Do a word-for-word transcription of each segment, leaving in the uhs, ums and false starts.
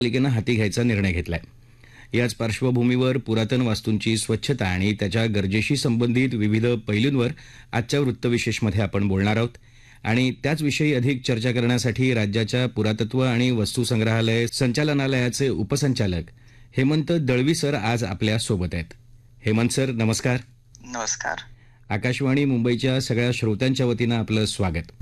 पालिकेनं हाती घ्यायचा निर्णय घेतलाय. याच पार्श्वभूमीवर पुरातन वास्तूंची स्वच्छता आणि त्याच्या गरजेशी संबंधित विविध पैलूंवर आजच्या वृत्तविशेषमध्ये आपण बोलणार आहोत. आणि त्याचविषयी अधिक चर्चा करण्यासाठी राज्याच्या पुरातत्व आणि वस्तुसंग्रहालय संचालनालयाचे उपसंचालक हेमंत दळवी सर आज आपल्या सोबत आहेत. हेमंत सर, नमस्कार. नमस्कार. आकाशवाणी मुंबईच्या सगळ्या श्रोत्यांच्या वतीनं आपलं स्वागत.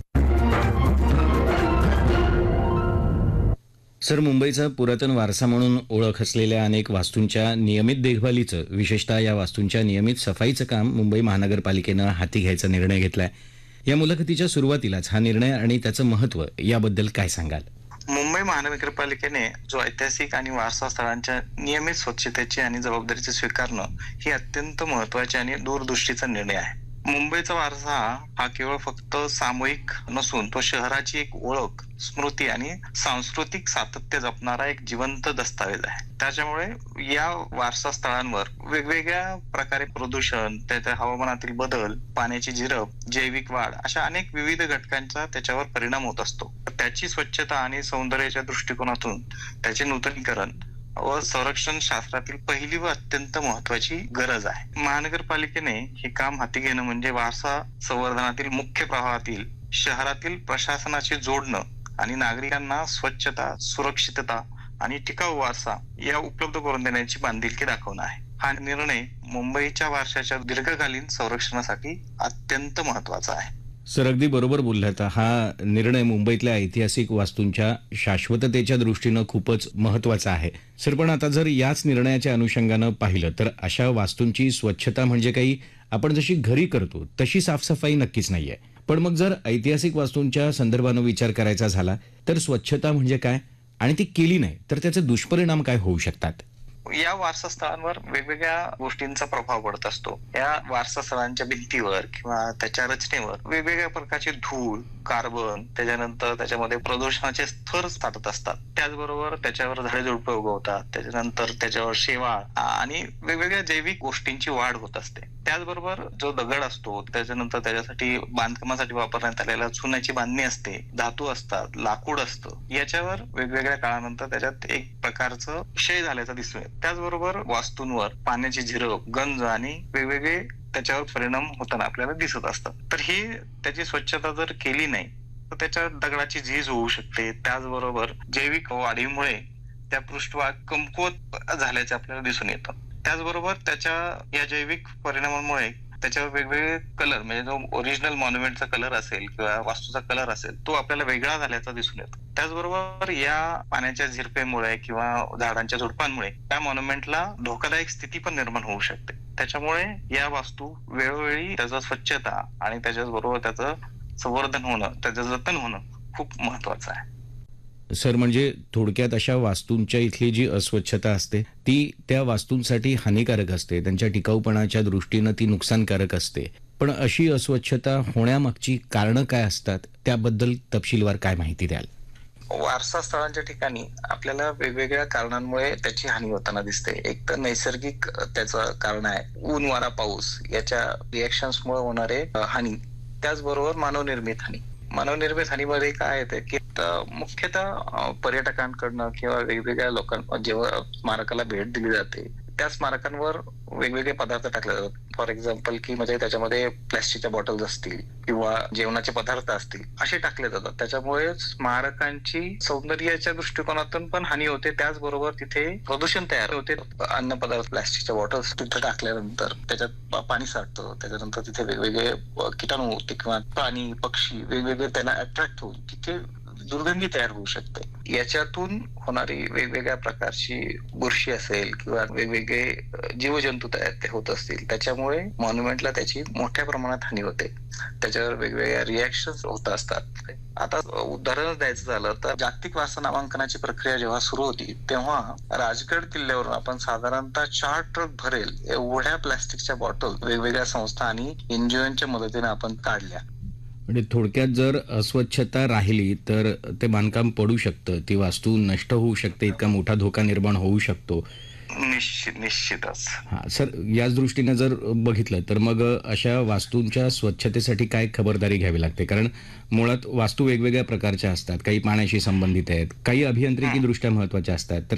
सर, मुंबईचा पुरातन वारसा म्हणून ओळख असलेल्या अनेक वास्तूंच्या नियमित देखभालीचं, विशेषतः या वास्तूंच्या नियमित सफाईचं काम मुंबई महानगरपालिकेनं हाती घ्यायचा निर्णय घेतलाय. या मुलाखतीच्या सुरुवातीलाच हा निर्णय आणि त्याचं महत्त्व याबद्दल काय सांगाल? मुंबई महानगरपालिकेने जो ऐतिहासिक आणि वारसा स्थळांच्या नियमित स्वच्छतेची आणि जबाबदारीचे स्वीकारणं ही अत्यंत महत्वाची आणि दूरदृष्टीचा निर्णय आहे. मुंबईचा वारसा हा केवळ फक्त सामूहिक नसून तो शहराची एक ओळख, स्मृती आणि सांस्कृतिक सातत्य जपणारा एक जिवंत दस्तावेज आहे. त्याच्यामुळे या वारसा स्थळांवर वेगवेगळ्या प्रकारे प्रदूषण, त्याच्या हवामानातील बदल, पाण्याची झिरप, जैविक वाढ अशा अनेक विविध घटकांचा त्याच्यावर परिणाम होत असतो. त्याची स्वच्छता आणि सौंदर्याच्या दृष्टिकोनातून त्याचे नूतनीकरण व संरक्षण शास्त्रातील पहिली व अत्यंत महत्वाची गरज आहे. महानगरपालिकेने हे काम हाती घेणं म्हणजे वारसा संवर्धनातील मुख्य प्रवाहातील शहरातील प्रशासनाशी जोडणं आणि नागरिकांना स्वच्छता, सुरक्षितता आणि टिकाऊ वारसा या उपलब्ध करून देण्याची बांधिलकी दाखवणं आहे. हा निर्णय मुंबईच्या वारशाच्या दीर्घकालीन संरक्षणासाठी अत्यंत महत्वाचा आहे. सर, अगदी बरोबर बोललात. हा निर्णय मुंबईतल्या ऐतिहासिक वास्तूंच्या शाश्वततेच्या दृष्टीनं खूपच महत्वाचा आहे. सर, पण आता जर याच निर्णयाच्या अनुषंगानं पाहिलं तर अशा वास्तूंची स्वच्छता म्हणजे काही आपण जशी घरी करतो तशी साफसफाई नक्कीच नाहीये. पण मग जर ऐतिहासिक वास्तूंच्या संदर्भानं विचार करायचा झाला तर स्वच्छता म्हणजे काय, आणि ती केली नाही तर त्याचे दुष्परिणाम काय होऊ शकतात? या वारसा स्थळांवर वेगवेगळ्या गोष्टींचा प्रभाव पडत असतो. या वारसा स्थळांच्या भिंतीवर किंवा त्याच्या रचनेवर वेगवेगळ्या प्रकारचे धूळ, कार्बन, त्याच्यानंतर त्याच्यामध्ये प्रदूषणाचे स्तर साठत असतात. त्याचबरोबर त्याच्यावर झाडेझुडपे उगवतात, त्याच्यानंतर त्याच्यावर शेवाळ आणि वेगवेगळ्या जैविक गोष्टींची वाढ होत असते. त्याचबरोबर जो दगड असतो, त्याच्यानंतर त्याच्यासाठी बांधकामासाठी वापरण्यात आलेल्या चुन्याची बांधणी असते, धातू असतात, लाकूड असतं, याच्यावर वेगवेगळ्या काळानंतर त्याच्यात एक प्रकारचं क्षय झाल्याचं दिसून येतं. त्याचबरोबर वास्तूंवर पाण्याची झिरप, गंज आणि वेगवेगळे त्याच्यावर परिणाम होताना आपल्याला दिसत असतात. तर ही त्याची स्वच्छता जर केली नाही तर त्याच्या दगडाची झीज होऊ शकते. त्याचबरोबर जैविक वाढीमुळे त्या पृष्ठभाग कमकुवत झाल्याचे आपल्याला दिसून येतं. त्याचबरोबर त्याच्या या जैविक परिणामामुळे त्याच्यावर वेगवेगळे कलर, म्हणजे जो ओरिजिनल मॉन्युमेंटचा कलर असेल किंवा वास्तूचा कलर असेल तो आपल्याला वेगळा झाल्याचा दिसून येतो. त्याचबरोबर या पाण्याच्या झिरपेमुळे किंवा झाडांच्या झुडपांमुळे त्या मॉन्युमेंटला धोकादायक स्थिती पण निर्माण होऊ शकते. त्याच्यामुळे या वास्तू वेळोवेळी त्याचं स्वच्छता आणि त्याच्याबरोबर त्याचं संवर्धन होणं, त्याचं जतन होणं खूप महत्वाचं आहे. सर, म्हणजे थोडक्यात अशा वास्तूंच्या इथली जी अस्वच्छता असते ती त्या वास्तूंसाठी हानिकारक असते, त्यांच्या टिकाऊपणाच्या दृष्टीनं ती नुकसानकारक असते. पण अशी अस्वच्छता होण्यामागची कारणं काय असतात त्याबद्दल तपशीलवार काय माहिती द्याल? वारसा स्थळांच्या ठिकाणी आपल्याला वेगवेगळ्या कारणांमुळे त्याची हानी होताना दिसते. एक तर नैसर्गिक त्याचं कारण आहे, ऊन, वारा, पाऊस याच्या रिएक्शन्समुळे होणारे हानी. त्याचबरोबर मानवनिर्मित हानी. मानवनिर्मित हानीमध्ये काय येते की मुख्यतः पर्यटकांकडनं किंवा वेगवेगळ्या लोकांना जेव्हा स्मारकाला भेट दिली जाते त्या स्मारकांवर वेगवेगळे पदार्थ टाकले जातात. फॉर एक्झाम्पल की म्हणजे त्याच्यामध्ये प्लॅस्टिकच्या बॉटल्स असतील किंवा जेवणाचे पदार्थ असतील असे टाकले जातात. त्याच्यामुळे स्मारकांची सौंदर्याच्या दृष्टिकोनातून पण हानी होते. त्याचबरोबर तिथे प्रदूषण तयार होते. अन्न पदार्थ, प्लॅस्टिकच्या बॉटल्स तिथे टाकल्यानंतर त्याच्यात पाणी साठतं. त्याच्यानंतर तिथे वेगवेगळे किटाणू किंवा प्राणी, पक्षी वेगवेगळे त्यांना अट्रॅक्ट होऊन तिथे दुर्गंधी तयार होऊ शकते. याच्यातून होणारी वेगवेगळ्या प्रकारची बुरशी असेल किंवा वेगवेगळे जीवजंतू तयार ते होत असतील, त्याच्यामुळे मॉन्युमेंटला त्याची मोठ्या प्रमाणात हानी होते. त्याच्यावर वेगवेगळ्या रिॲक्शन्स होत असतात. आता उदाहरण द्यायचं झालं तर जागतिक वारसा नामांकनाची प्रक्रिया जेव्हा सुरू होती तेव्हा राजगड किल्ल्यावरून आपण साधारणतः चार ट्रक भरेल एवढ्या प्लॅस्टिकच्या बॉटल वेगवेगळ्या संस्था आणि एनजीओच्या मदतीने आपण काढल्या. म्हणजे थोडक्यात जर अस्वच्छता राहिली तर ते बांधकाम पडू शकतं, ती वास्तू नष्ट होऊ शकते, इतका मोठा धोका निर्माण होऊ शकतो. निश्चित निश्चितच. हा सर, याच दृष्टीनं जर बघितलं तर मग अशा वास्तूंच्या स्वच्छतेसाठी काय खबरदारी घ्यावी लागते? कारण मुळात वास्तू वेगवेगळ्या प्रकारच्या असतात, काही पाण्याशी संबंधित आहेत, काही अभियांत्रिकी दृष्ट्या महत्वाच्या असतात. तर